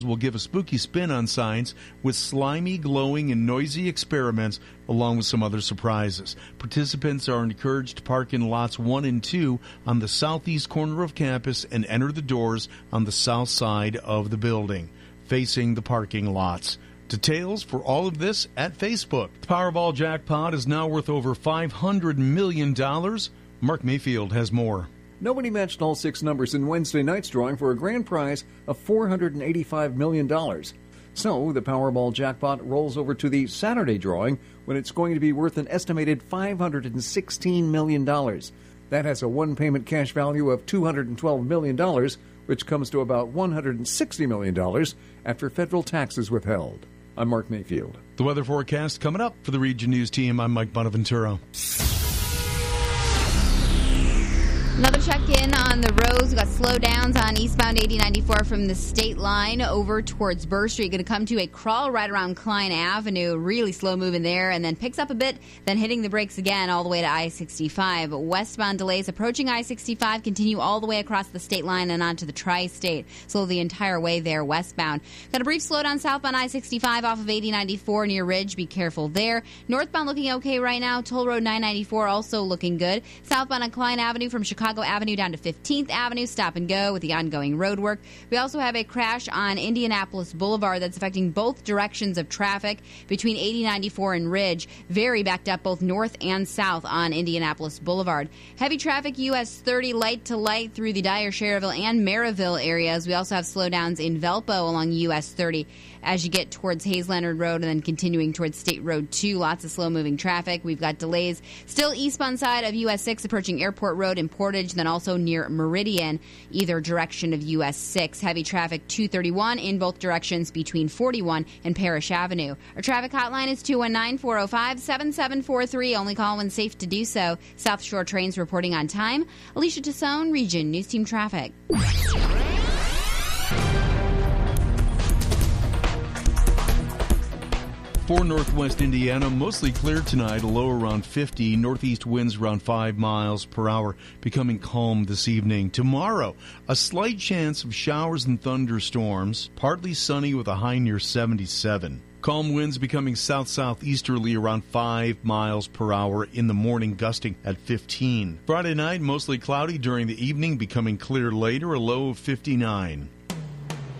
will give a spooky spin on signs with slimy, glowing, and noisy experiments, along with some other surprises. Participants are encouraged to park in lots 1 and 2 on the southeast corner of campus and enter the doors on the south side of the building, facing the parking lots. Details for all of this at Facebook. The Powerball jackpot is now worth over $500 million. Mark Mayfield has more. Nobody matched all 6 numbers in Wednesday night's drawing for a grand prize of $485 million. So the Powerball jackpot rolls over to the Saturday drawing when it's going to be worth an estimated $516 million. That has a one-payment cash value of $212 million, which comes to about $160 million after federal taxes withheld. I'm Mark Mayfield. The weather forecast coming up for the Region News team. I'm Mike Bonaventura. Another check-in on the roads. We've got slowdowns on eastbound 8094 from the state line over towards Burr Street. Going to come to a crawl right around Klein Avenue. Really slow moving there, and then picks up a bit, then hitting the brakes again all the way to I-65. Westbound delays approaching I-65 continue all the way across the state line and onto the tri-state. Slow the entire way there westbound. Got a brief slowdown southbound I-65 off of 8094 near Ridge. Be careful there. Northbound looking okay right now. Toll Road 994 also looking good. Southbound on Klein Avenue from Chicago Avenue down to 15th Avenue, stop and go with the ongoing road work. We also have a crash on Indianapolis Boulevard that's affecting both directions of traffic between 8094 and Ridge. Very backed up both north and south on Indianapolis Boulevard. Heavy traffic US 30 light to light through the Dyer, Cherryville, and Maryville areas. We also have slowdowns in Valpo along US 30 as you get towards Hayes Leonard Road and then continuing towards State Road 2. Lots of slow-moving traffic. We've got delays still eastbound side of US 6 approaching Airport Road in Portage, then also near Meridian, either direction of US 6. Heavy traffic 231 in both directions between 41 and Parrish Avenue. Our traffic hotline is 219-405-7743. Only call when safe to do so. South Shore Trains reporting on time. Alicia Tassone, Region News Team Traffic. For northwest Indiana, mostly clear tonight, a low around 50, northeast winds around 5 miles per hour, becoming calm this evening. Tomorrow, a slight chance of showers and thunderstorms, partly sunny with a high near 77. Calm winds becoming south-southeasterly around 5 miles per hour in the morning, gusting at 15. Friday night, mostly cloudy during the evening, becoming clear later, a low of 59.